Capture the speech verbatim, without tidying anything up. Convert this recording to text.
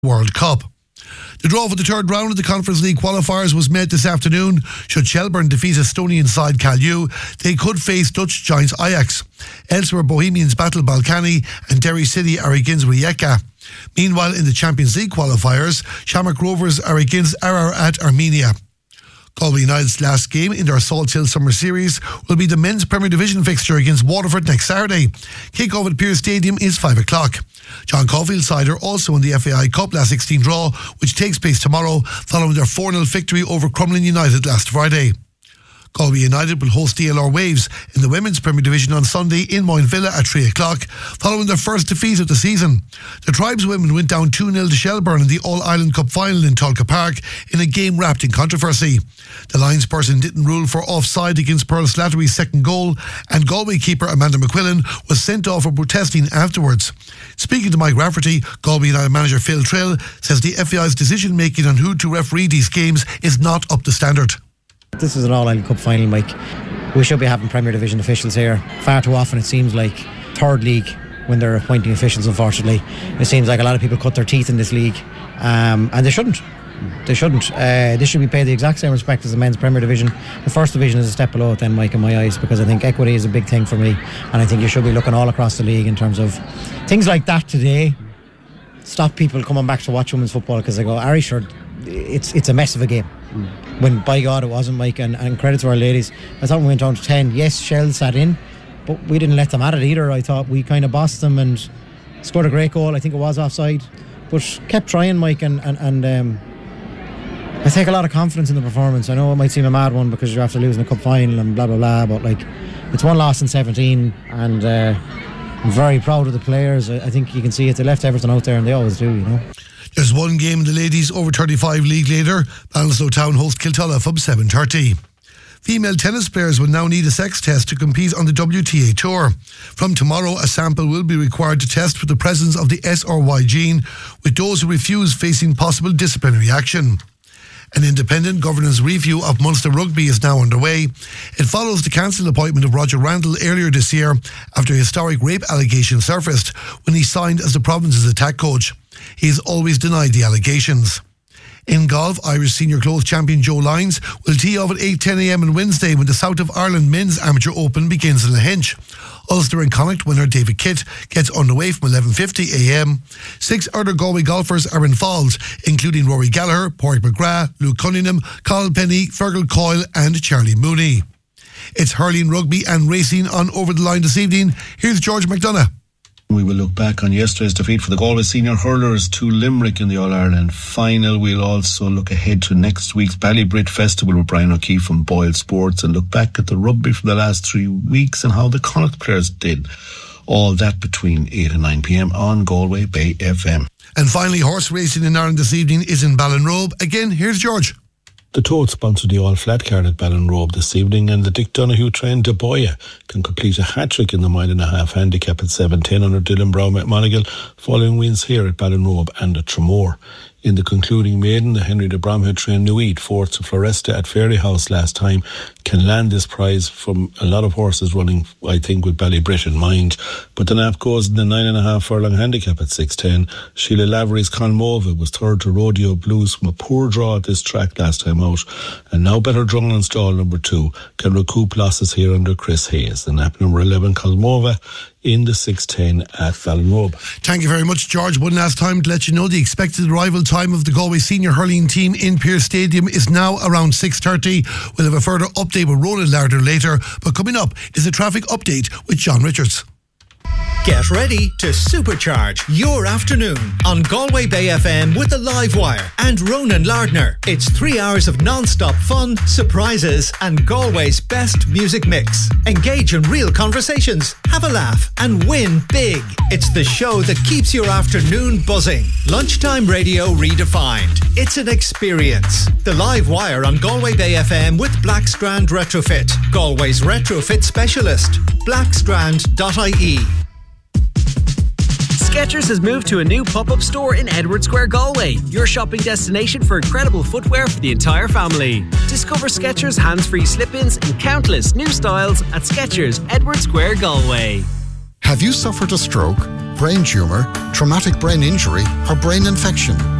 World Cup. The draw for the third round of the Conference League qualifiers was made this afternoon. Should Shelbourne defeat Estonian side Kalju, they could face Dutch giants Ajax. Elsewhere, Bohemians battle Balkany and Derry City are against Rijeka. Meanwhile, in the Champions League qualifiers, Shamrock Rovers are against Ararat Armenia. Galway United's last game in their Salt Hill Summer Series will be the men's Premier Division fixture against Waterford next Saturday. Kick-off at Pearse Stadium is five o'clock. John Caulfield's side are also in the F A I Cup last sixteen draw, which takes place tomorrow following their four nil victory over Crumlin United last Friday. Galway United will host D L R Waves in the Women's Premier Division on Sunday in Moyne Villa at three o'clock, following their first defeat of the season. The Tribeswomen went down two nil to Shelbourne in the All-Ireland Cup final in Tulka Park in a game wrapped in controversy. The linesperson didn't rule for offside against Pearl Slattery's second goal, and Galway keeper Amanda McQuillan was sent off for protesting afterwards. Speaking to Mike Rafferty, Galway United manager Phil Trill says the F A I's decision-making on who to referee these games is not up to standard. This is an All-Ireland Cup final, Mike. We should be having Premier Division officials here. Far too often it seems like third league when they're appointing officials, unfortunately. It seems like a lot of people cut their teeth in this league, um, and they shouldn't. They shouldn't. Uh, this should be paid the exact same respect as the men's Premier Division. The first division is a step below it then, Mike, in my eyes, because I think equity is a big thing for me, and I think you should be looking all across the league in terms of things like that today. Stop people coming back to watch women's football because they go, Ari, sure, it's, it's a mess of a game. Mm. When by God it wasn't, Mike, and, and credit to our ladies. I thought we went down to ten. Yes, Shell sat in, but we didn't let them at it either. I thought we kind of bossed them and scored a great goal. I think it was offside, but kept trying, Mike, and, and, and um, I take a lot of confidence in the performance. I know it might seem a mad one because you're after losing a cup final and blah blah blah, but like, it's one loss in seventeen, and uh, I'm very proud of the players. I, I think you can see it. They left everything out there, and they always do, you know. There's one game in the ladies over thirty-five league later. Ballinasloe Town host Kiltulla from seven thirty. Female tennis players will now need a sex test to compete on the W T A Tour. From tomorrow, a sample will be required to test for the presence of the S R Y gene, with those who refuse facing possible disciplinary action. An independent governance review of Munster Rugby is now underway. It follows the cancelled appointment of Roger Randall earlier this year after historic rape allegations surfaced when he signed as the province's attack coach. He has always denied the allegations. In golf, Irish senior close champion Joe Lyons will tee off at eight ten a m on Wednesday when the South of Ireland Men's Amateur Open begins in Lahinch. Ulster and Connacht winner David Kitt gets underway from eleven fifty a m. Six other Galway golfers are involved, including Rory Gallagher, Pádraig McGrath, Luke Cunningham, Colin Penny, Fergal Coyle and Charlie Mooney. It's hurling, rugby and racing on Over the Line this evening. Here's George McDonough. We will look back on yesterday's defeat for the Galway senior hurlers to Limerick in the All-Ireland final. We'll also look ahead to next week's Ballybrit Festival with Brian O'Keefe from Boyle Sports and look back at the rugby for the last three weeks and how the Connacht players did. All that between eight and nine p m on Galway Bay F M. And finally, horse racing in Ireland this evening is in Ballinrobe. Again, here's George. The Toad sponsored the all-flat card at Ballinrobe this evening, and the Dick Donoghue trained De Boya can complete a hat-trick in the mile and a half handicap at seven ten under Dylan Brown McMonigal, following wins here at Ballinrobe and at Tramore. In the concluding maiden, the Henry de Bromhead trained Nuit, fourth to Floresta at Fairyhouse last time, can land this prize from a lot of horses running, I think, with Ballybrit in mind. But the nap goes in the nine and a half furlong handicap at six ten. Sheila Lavery's Conmova was third to Rodeo Blues from a poor draw at this track last time out. And now Better Drumlin stall number two can recoup losses here under Chris Hayes. The nap number eleven, Conmova, in the six ten at Ballinrobe. Thank you very much, George. One last time to let you know the expected arrival time of the Galway senior hurling team in Pearse Stadium is now around six thirty. We'll have a further update with Roland Larder later, but coming up is a traffic update with John Richards. Get ready to supercharge your afternoon on Galway Bay F M with the Live Wire and Ronan Lardner. It's three hours of non-stop fun, surprises and Galway's best music mix. Engage in real conversations, have a laugh and win big. It's the show that keeps your afternoon buzzing. Lunchtime radio redefined. It's an experience. The Live Wire on Galway Bay F M with Blackstrand Retrofit, Galway's retrofit specialist. blackstrand dot I E. Skechers has moved to a new pop-up store in Edward Square, Galway, your shopping destination for incredible footwear for the entire family. Discover Skechers hands-free slip-ins and countless new styles at Skechers, Edward Square, Galway. Have you suffered a stroke, brain tumour, traumatic brain injury or brain infection?